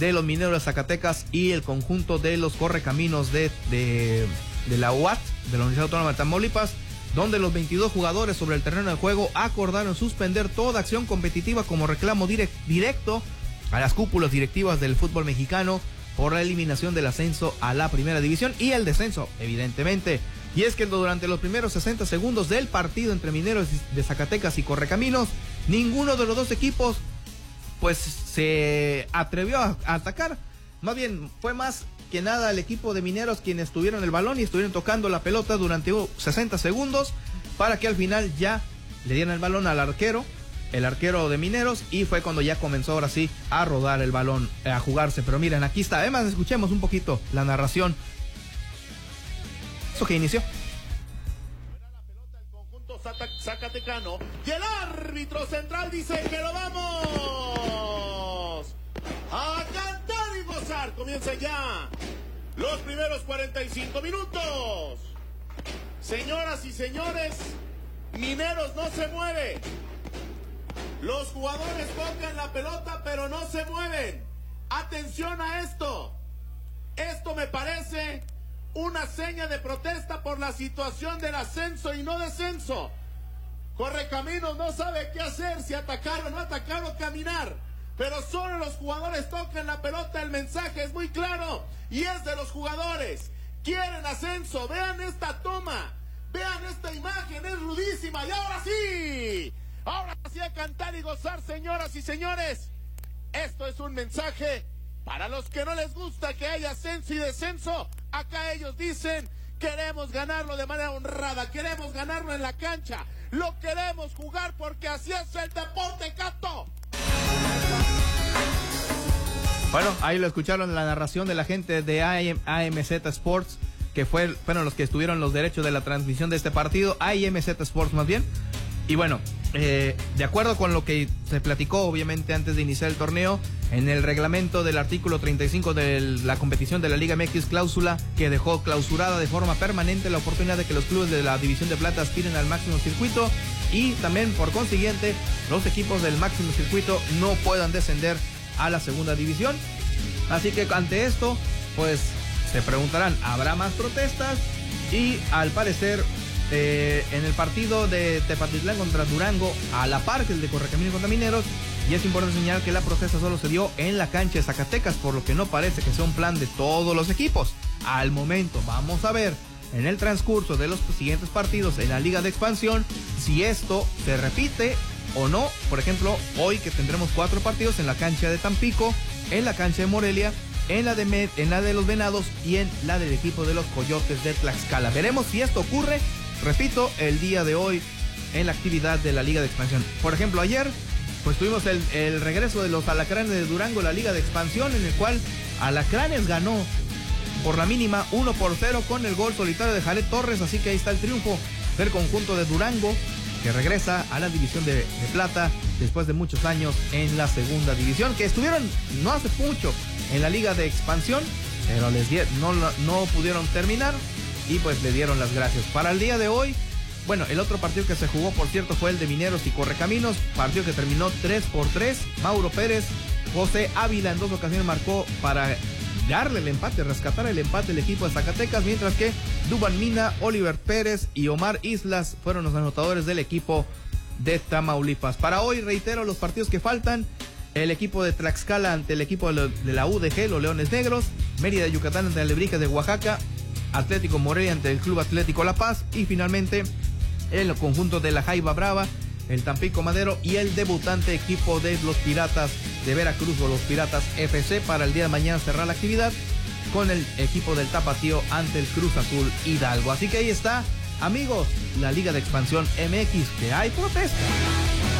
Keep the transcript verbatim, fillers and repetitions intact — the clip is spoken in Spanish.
de los Mineros de Zacatecas y el conjunto de los Correcaminos de, de, de la U A T, de la Universidad Autónoma de Tamaulipas, donde los veintidós jugadores sobre el terreno de juego acordaron suspender toda acción competitiva como reclamo direct, directo a las cúpulas directivas del fútbol mexicano por la eliminación del ascenso a la primera división y el descenso, evidentemente. Y es que durante los primeros sesenta segundos del partido entre Mineros de Zacatecas y Correcaminos, ninguno de los dos equipos pues se atrevió a atacar. Más bien fue más que nada el equipo de Mineros quienes tuvieron el balón y estuvieron tocando la pelota durante sesenta segundos para que al final ya le dieran el balón al arquero, el arquero de Mineros, y fue cuando ya comenzó ahora sí a rodar el balón, a jugarse. Pero miren, aquí está. Además, escuchemos un poquito la narración. Eso que inició. La pelota del conjunto zacatecano y el árbitro central dice que lo vamos a cantar y gozar. Comienzan ya los primeros cuarenta y cinco minutos. Señoras y señores, Mineros no se mueve. Los jugadores tocan la pelota pero no se mueven. Atención a esto. Esto me parece una seña de protesta por la situación del ascenso y no descenso. Correcaminos no sabe qué hacer, si atacar o no atacar o caminar. Pero solo los jugadores tocan la pelota, el mensaje es muy claro y es de los jugadores. Quieren ascenso, vean esta toma, vean esta imagen, es rudísima. Y ahora sí, ahora sí a cantar y gozar, señoras y señores. Esto es un mensaje para los que no les gusta que haya ascenso y descenso. Acá ellos dicen, queremos ganarlo de manera honrada, queremos ganarlo en la cancha, lo queremos jugar porque así es el deporte, Cato. Bueno, ahí lo escucharon, la narración de la gente de A M Z Sports, que fue, fueron los que estuvieron los derechos de la transmisión de este partido, A M Z Sports más bien. Y bueno, eh, de acuerdo con lo que se platicó obviamente antes de iniciar el torneo, en el reglamento del artículo treinta y cinco de la competición de la Liga M X, cláusula que dejó clausurada de forma permanente la oportunidad de que los clubes de la División de Plata aspiren al máximo circuito y también por consiguiente los equipos del máximo circuito no puedan descender a la segunda división. Así que ante esto pues se preguntarán, ¿habrá más protestas? Y al parecer eh, en el partido de Tepatitlán contra Durango, a la par que el de Correcaminos contra Mineros, y es importante señalar que la protesta solo se dio en la cancha de Zacatecas, por lo que no parece que sea un plan de todos los equipos. Al momento vamos a ver en el transcurso de los siguientes partidos en la Liga de Expansión si esto se repite o no. Por ejemplo, hoy que tendremos cuatro partidos en la cancha de Tampico, en la cancha de Morelia, en la de Med, en la de los Venados y en la del equipo de los Coyotes de Tlaxcala. Veremos si esto ocurre, repito, el día de hoy en la actividad de la Liga de Expansión. Por ejemplo, ayer pues tuvimos el, el regreso de los Alacranes de Durango, la Liga de Expansión, en el cual Alacranes ganó por la mínima uno por cero con el gol solitario de Jared Torres. Así que ahí está el triunfo del conjunto de Durango, que regresa a la división de, de plata después de muchos años en la segunda división, que estuvieron no hace mucho en la Liga de Expansión, pero les di, no, no pudieron terminar y pues le dieron las gracias. Para el día de hoy, bueno, el otro partido que se jugó, por cierto, fue el de Mineros y Correcaminos, partido que terminó tres por tres. Mauro Pérez, José Ávila en dos ocasiones marcó para darle el empate, rescatar el empate el equipo de Zacatecas, mientras que Dubán Mina, Oliver Pérez y Omar Islas fueron los anotadores del equipo de Tamaulipas. Para hoy, reitero, los partidos que faltan: el equipo de Tlaxcala ante el equipo de la U D G, los Leones Negros; Mérida de Yucatán ante Alebrijes de Oaxaca; Atlético Morelia ante el Club Atlético La Paz; y finalmente el conjunto de la Jaiba Brava, el Tampico Madero y el debutante equipo de los Piratas de Veracruz o los Piratas F C. Para el día de mañana cerrar la actividad con el equipo del Tapatío ante el Cruz Azul Hidalgo. Así que ahí está, amigos, la Liga de Expansión M X, que hay protesta.